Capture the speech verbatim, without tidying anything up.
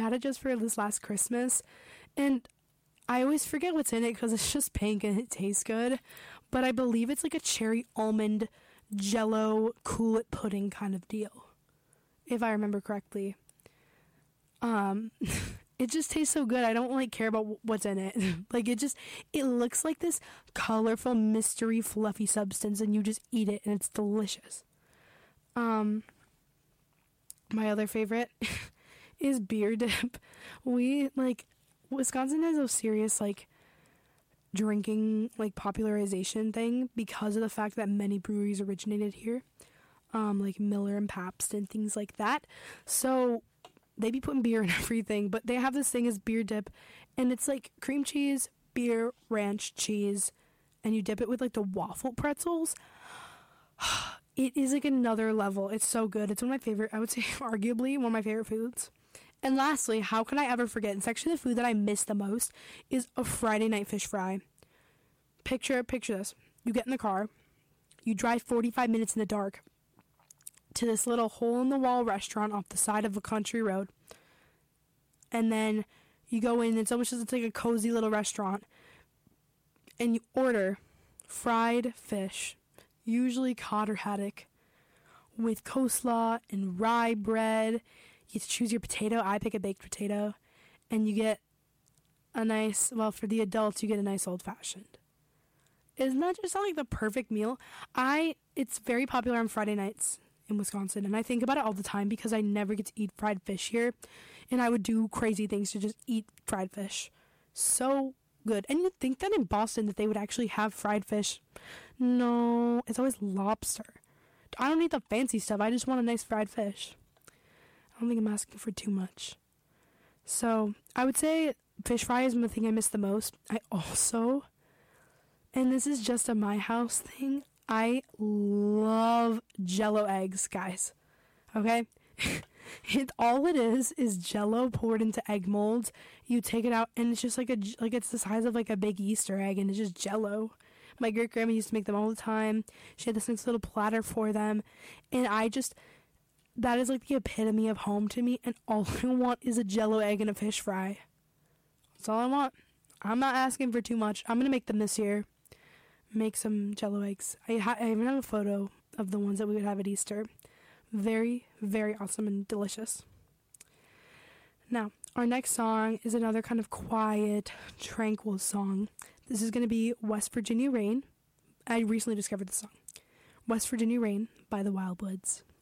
had it just for this last Christmas, and I always forget what's in it because it's just pink and it tastes good, but I believe it's like a cherry almond jello Kool-It pudding kind of deal, if I remember correctly. Um, it just tastes so good. I don't like care about what's in it. Like it just, it looks like this colorful, mystery, fluffy substance, and you just eat it, and it's delicious. Um, my other favorite is beer dip. We like Wisconsin has a serious like drinking like popularization thing because of the fact that many breweries originated here, um, like Miller and Pabst and things like that. So they be putting beer in everything, but they have this thing as beer dip, and it's like cream cheese, beer, ranch, cheese, and you dip it with like the waffle pretzels. It is like another level. It's so good. It's one of my favorite, I would say arguably one of my favorite foods. And lastly, how can I ever forget, it's actually the food that I miss the most, is a Friday night fish fry. Picture, picture this. You get in the car, you drive forty-five minutes in the dark to this little hole-in-the-wall restaurant off the side of a country road. And then you go in, it's almost just it's like a cozy little restaurant. And you order fried fish, usually cod or haddock, with coleslaw and rye bread. You get to choose your potato. I pick a baked potato. And you get a nice, well, for the adults, you get a nice old-fashioned. Isn't that just like the perfect meal? I, it's very popular on Friday nights in Wisconsin, and I think about it all the time because I never get to eat fried fish here, and I would do crazy things to just eat fried fish. So good. And you'd think that in Boston that they would actually have fried fish. No, it's always lobster. I don't need the fancy stuff. I just want a nice fried fish. I don't think I'm asking for too much. So I would say fish fry is the thing I miss the most. I also, and this is just a my house thing, I love Jell-O eggs, guys. Okay? It all it is is Jell-O poured into egg molds. You take it out, and it's just like a like it's the size of like a big Easter egg, and it's just Jell-O. My great grandma used to make them all the time. She had this nice little platter for them, and I just that is like the epitome of home to me. And all I want is a Jell-O egg and a fish fry. That's all I want. I'm not asking for too much. I'm gonna make them this year. Make some Jell-O eggs. I, ha- I even have a photo of the ones that we would have at Easter. Very, very awesome and delicious. Now, our next song is another kind of quiet, tranquil song. This is going to be West Virginia Rain. I recently discovered this song. West Virginia Rain by the Wildwoods.